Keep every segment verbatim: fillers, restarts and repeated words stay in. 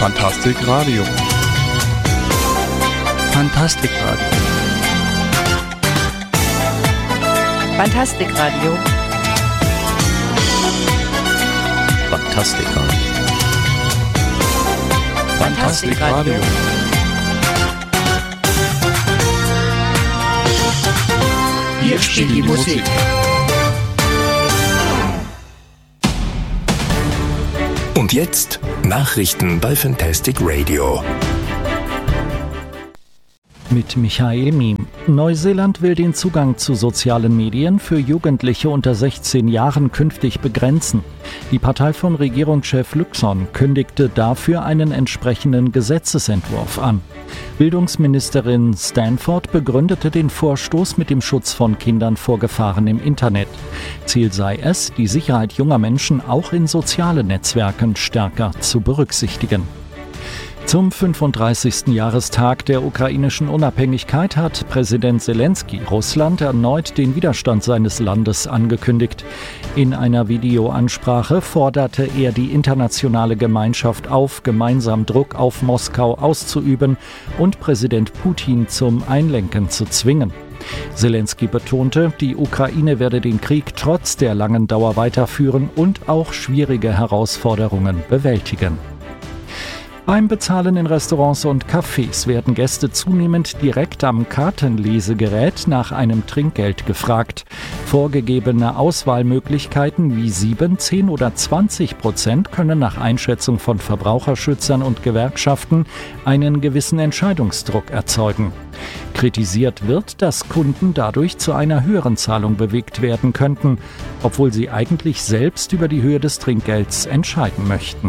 Fantastic Radio. Fantastic Radio. Fantastic Radio. Fantastic Radio. Fantastic Radio. Hier spielt die Musik. Und jetzt Nachrichten bei Fantastic Radio. Mit Michael Miem. Neuseeland will den Zugang zu sozialen Medien für Jugendliche unter sechzehn Jahren künftig begrenzen. Die Partei von Regierungschef Luxon kündigte dafür einen entsprechenden Gesetzesentwurf an. Bildungsministerin Stanford begründete den Vorstoß mit dem Schutz von Kindern vor Gefahren im Internet. Ziel sei es, die Sicherheit junger Menschen auch in sozialen Netzwerken stärker zu berücksichtigen. Zum fünfunddreißigsten Jahrestag der ukrainischen Unabhängigkeit hat Präsident Selenskyj Russland erneut den Widerstand seines Landes angekündigt. In einer Videoansprache forderte er die internationale Gemeinschaft auf, gemeinsam Druck auf Moskau auszuüben und Präsident Putin zum Einlenken zu zwingen. Selenskyj betonte, die Ukraine werde den Krieg trotz der langen Dauer weiterführen und auch schwierige Herausforderungen bewältigen. Beim Bezahlen in Restaurants und Cafés werden Gäste zunehmend direkt am Kartenlesegerät nach einem Trinkgeld gefragt. Vorgegebene Auswahlmöglichkeiten wie sieben, zehn oder zwanzig Prozent können nach Einschätzung von Verbraucherschützern und Gewerkschaften einen gewissen Entscheidungsdruck erzeugen. Kritisiert wird, dass Kunden dadurch zu einer höheren Zahlung bewegt werden könnten, obwohl sie eigentlich selbst über die Höhe des Trinkgelds entscheiden möchten.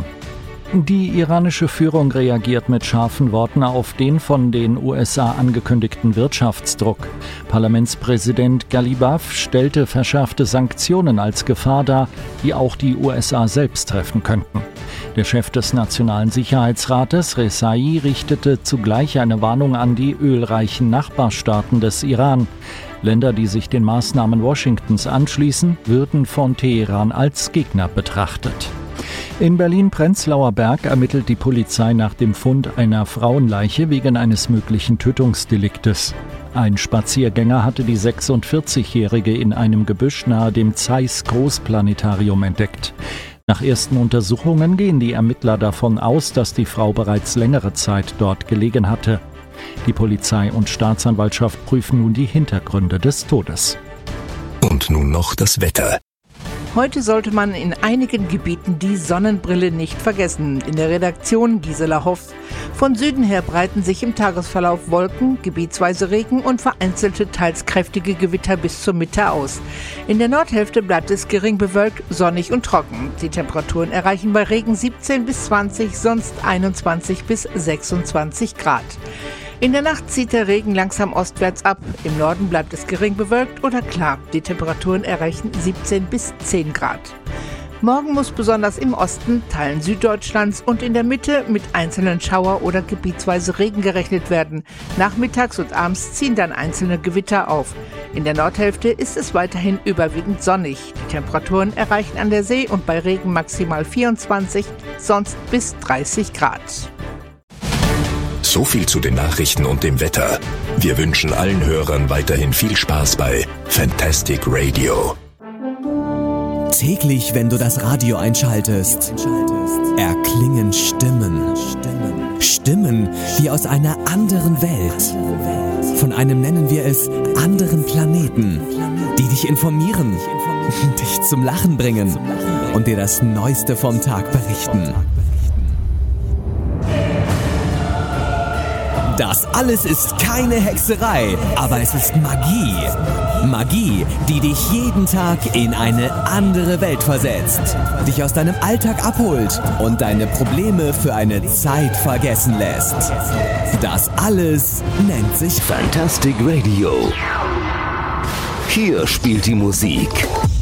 Die iranische Führung reagiert mit scharfen Worten auf den von den U S A angekündigten Wirtschaftsdruck. Parlamentspräsident Ghalibaf stellte verschärfte Sanktionen als Gefahr dar, die auch die U S A selbst treffen könnten. Der Chef des Nationalen Sicherheitsrates, Rezai, richtete zugleich eine Warnung an die ölreichen Nachbarstaaten des Iran. Länder, die sich den Maßnahmen Washingtons anschließen, würden von Teheran als Gegner betrachtet. In Berlin-Prenzlauer Berg ermittelt die Polizei nach dem Fund einer Frauenleiche wegen eines möglichen Tötungsdeliktes. Ein Spaziergänger hatte die sechsundvierzigjährige in einem Gebüsch nahe dem Zeiss Großplanetarium entdeckt. Nach ersten Untersuchungen gehen die Ermittler davon aus, dass die Frau bereits längere Zeit dort gelegen hatte. Die Polizei und Staatsanwaltschaft prüfen nun die Hintergründe des Todes. Und nun noch das Wetter. Heute sollte man in einigen Gebieten die Sonnenbrille nicht vergessen. In der Redaktion Gisela Hoff. Von Süden her breiten sich im Tagesverlauf Wolken, gebietsweise Regen und vereinzelte, teils kräftige Gewitter bis zur Mitte aus. In der Nordhälfte bleibt es gering bewölkt, sonnig und trocken. Die Temperaturen erreichen bei Regen siebzehn bis zwanzig, sonst einundzwanzig bis sechsundzwanzig Grad. In der Nacht zieht der Regen langsam ostwärts ab. Im Norden bleibt es gering bewölkt oder klar. Die Temperaturen erreichen siebzehn bis zehn Grad. Morgen muss besonders im Osten, Teilen Süddeutschlands und in der Mitte mit einzelnen Schauer- oder gebietsweise Regen gerechnet werden. Nachmittags und abends ziehen dann einzelne Gewitter auf. In der Nordhälfte ist es weiterhin überwiegend sonnig. Die Temperaturen erreichen an der See und bei Regen maximal vierundzwanzig, sonst bis dreißig Grad. So viel zu den Nachrichten und dem Wetter. Wir wünschen allen Hörern weiterhin viel Spaß bei Fantastic Radio. Täglich, wenn du das Radio einschaltest, erklingen Stimmen. Stimmen wie aus einer anderen Welt. Von einem, nennen wir es, anderen Planeten, die dich informieren, dich zum Lachen bringen und dir das Neueste vom Tag berichten. Das alles ist keine Hexerei, aber es ist Magie. Magie, die dich jeden Tag in eine andere Welt versetzt, dich aus deinem Alltag abholt und deine Probleme für eine Zeit vergessen lässt. Das alles nennt sich Fantastic Radio. Hier spielt die Musik.